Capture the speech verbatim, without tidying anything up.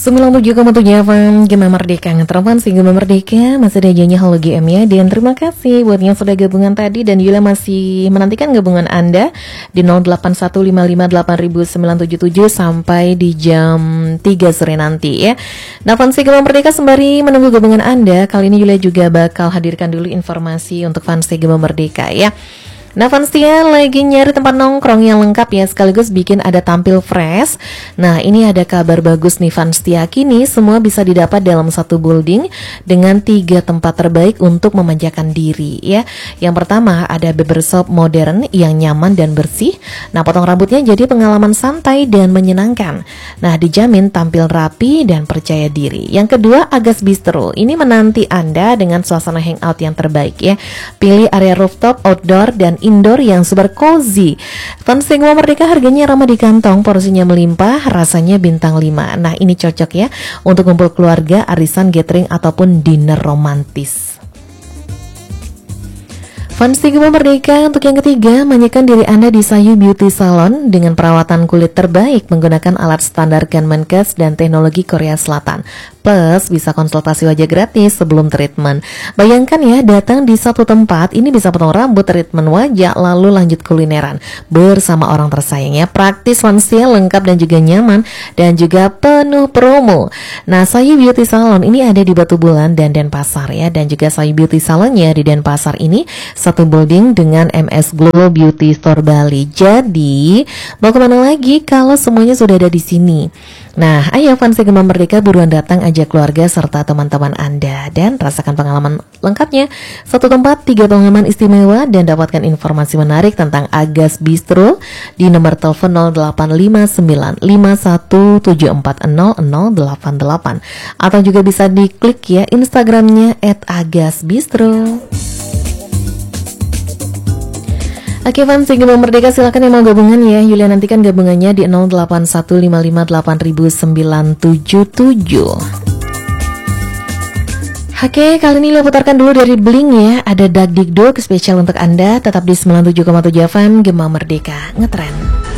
sembilan puluh tujuh koma tujuh F M Gema Merdeka ngeteropan si Gema Merdeka. Masih ada janjinya Halo G M ya. Dan terima kasih buat yang sudah gabungan tadi. Dan Yula masih menantikan gabungan Anda di nol delapan satu lima lima delapan sembilan tujuh tujuh sampai di jam tiga sore nanti ya. Nah, fans Gema Merdeka sembari menunggu gabungan Anda, kali ini Yula juga bakal hadirkan dulu informasi untuk fans Gema Merdeka ya. Nah, Fansia lagi nyari tempat nongkrong yang lengkap ya, sekaligus bikin ada tampil fresh. Nah, ini ada kabar bagus nih Fansia, kini semua bisa didapat dalam satu building dengan tiga tempat terbaik untuk memanjakan diri ya. Yang pertama ada barbershop modern yang nyaman dan bersih. Nah, potong rambutnya jadi pengalaman santai dan menyenangkan. Nah, dijamin tampil rapi dan percaya diri. Yang kedua Agas Bistro, ini menanti Anda dengan suasana hangout yang terbaik ya. Pilih area rooftop, outdoor, dan indoor yang super cozy. Fans Gema Merdeka harganya ramah di kantong, porsinya melimpah, rasanya bintang lima. Nah, ini cocok ya untuk kumpul keluarga, arisan, gathering, ataupun dinner romantis. Fans Gema Merdeka untuk yang ketiga, manjakan diri Anda di Sayu Beauty Salon dengan perawatan kulit terbaik menggunakan alat standar Kemenkes dan teknologi Korea Selatan. Plus bisa konsultasi wajah gratis sebelum treatment. Bayangkan ya, datang di satu tempat, ini bisa potong rambut, treatment wajah, lalu lanjut kulineran bersama orang tersayang ya. Praktis, fancy, lengkap dan juga nyaman, dan juga penuh promo. Nah, Sayu Beauty Salon ini ada di Batu Bulan dan Denpasar ya. Dan juga Sayu Beauty Salonnya di Denpasar ini satu building dengan M S Glow Beauty Store Bali. Jadi mau kemana lagi kalau semuanya sudah ada di sini? Nah, ayo fans Gema Merdeka buruan datang ajak keluarga serta teman-teman Anda dan rasakan pengalaman lengkapnya. Satu tempat, tiga pengalaman istimewa, dan dapatkan informasi menarik tentang Agas Bistro di nomor telepon nol delapan lima sembilan lima satu tujuh empat nol nol delapan delapan atau juga bisa diklik ya Instagramnya et agas bistro. Oke fans Gema Merdeka, silakan yang mau gabungan ya. Yulia nantikan gabungannya di nol delapan satu lima lima delapan sembilan tujuh tujuh. Oke, kali ini Yulia putarkan dulu dari Blink ya. Ada Dag Dig Dug spesial untuk Anda. Tetap di sembilan puluh tujuh koma tujuh F M Gema Merdeka Ngetren.